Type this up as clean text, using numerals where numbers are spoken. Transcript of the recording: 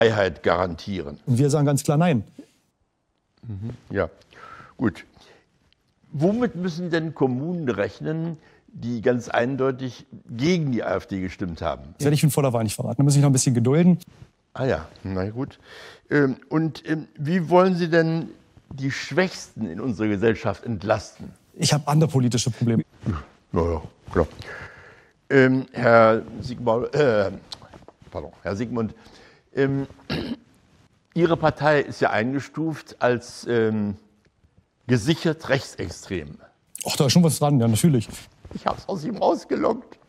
Freiheit garantieren. Und wir sagen ganz klar nein. Ja, gut. Womit müssen denn Kommunen rechnen, die ganz eindeutig gegen die AfD gestimmt haben? Das werde ich Ihnen vor der Wahl nicht verraten. Da muss ich noch ein bisschen gedulden. Ah ja, na gut. Und wie wollen Sie denn die Schwächsten in unserer Gesellschaft entlasten? Ich habe andere politische Probleme. Ja, klar. Herr Sigmund, Ihre Partei ist ja eingestuft als gesichert rechtsextrem. Ach, da ist schon was dran, ja, natürlich. Ich habe es aus ihm rausgelockt.